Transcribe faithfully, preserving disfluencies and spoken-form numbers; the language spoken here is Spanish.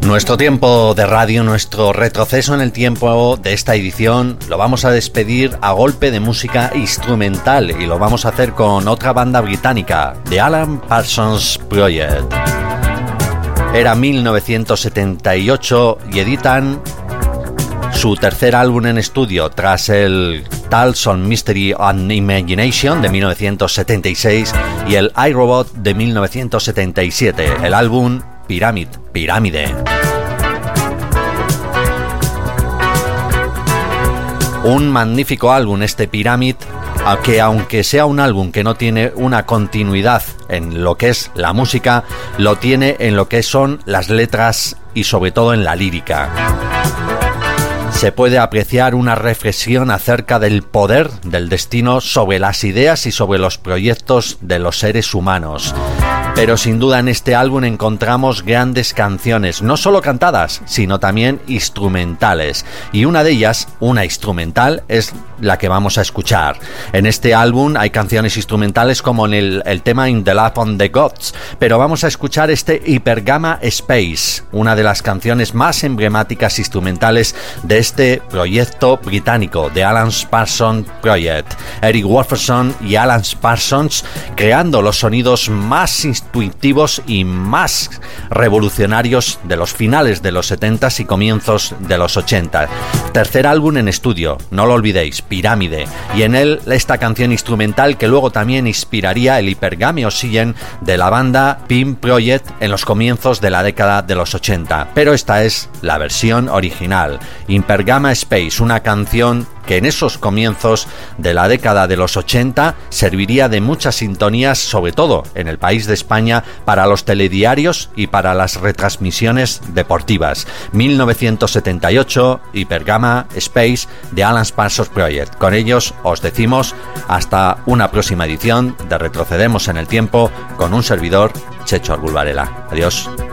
Nuestro tiempo de radio, nuestro retroceso en el tiempo de esta edición, lo vamos a despedir a golpe de música instrumental y lo vamos a hacer con otra banda británica, The Alan Parsons Project. Era mil novecientos setenta y ocho y editan su tercer álbum en estudio tras el Tales of Mystery and Imagination de mil novecientos setenta y seis y el iRobot de mil novecientos setenta y siete, el álbum Pyramid, Pirámide. Un magnífico álbum este Pyramid, que aunque sea un álbum que no tiene una continuidad en lo que es la música, lo tiene en lo que son las letras y sobre todo en la lírica. Se puede apreciar una reflexión acerca del poder del destino sobre las ideas y sobre los proyectos de los seres humanos. Pero sin duda en este álbum encontramos grandes canciones, no solo cantadas, sino también instrumentales. Y una de ellas, una instrumental, es la que vamos a escuchar. En este álbum hay canciones instrumentales como en el, el tema In the Lap of the Gods, pero vamos a escuchar este Hypergamma Space, una de las canciones más emblemáticas instrumentales de este proyecto británico, The Alan Parsons Project. Eric Wolferson y Alan Parsons creando los sonidos más intuitivos y más revolucionarios de los finales de los setenta y comienzos de los ochenta. Tercer álbum en estudio, no lo olvidéis, Pirámide, y en él esta canción instrumental que luego también inspiraría el Hypergamma Oxygen de la banda Pink Project en los comienzos de la década de los ochenta, pero esta es la versión original, Hypergamma Space, una canción que en esos comienzos de la década de los ochenta serviría de muchas sintonías, sobre todo en el país de España, para los telediarios y para las retransmisiones deportivas. mil novecientos setenta y ocho, Hypergamma Space de Alan Parsons Project. Con ellos os decimos hasta una próxima edición de Retrocedemos en el Tiempo con un servidor, Checho Argul Varela. Adiós.